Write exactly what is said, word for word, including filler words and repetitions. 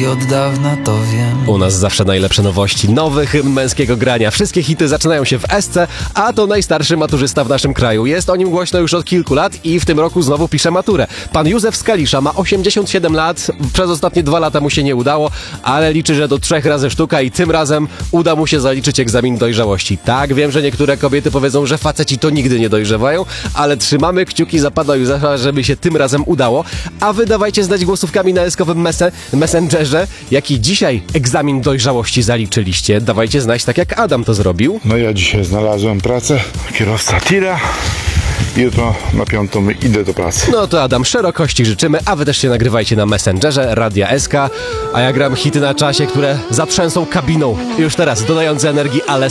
i od dawna to wiem. U nas zawsze najlepsze nowości, nowy hymn męskiego grania. Wszystkie hity zaczynają się w esce, a to najstarszy maturzysta w naszym kraju. Jest o nim głośno już od kilku lat i w tym roku znowu pisze maturę. Pan Józef z Kalisza ma osiemdziesiąt siedem lat, przez ostatnie dwa lata mu się nie udało, ale liczy, że do trzech razy sztuka i tym razem uda mu się zaliczyć egzamin dojrzałości. Tak, wiem, że niektóre kobiety powiedzą, że faceci to nigdy nie dojrzewają, ale trzymamy kciuki za pana Józefa, żeby się tym razem udało. A wy dawajcie znać głosówkami na eskowym mese- messengerze, jaki dzisiaj egzamin dojrzałości zaliczyliście. Dawajcie znać, tak jak Adam to zrobił. No ja dzisiaj znalazłem pracę, kierowca tira. Jutro na piątą idę do pracy. No to Adam, szerokości życzymy, a wy też się nagrywajcie na Messengerze Radia S K, a ja gram hity na czasie, które zatrzęsą kabiną. Już teraz dodające energii, ale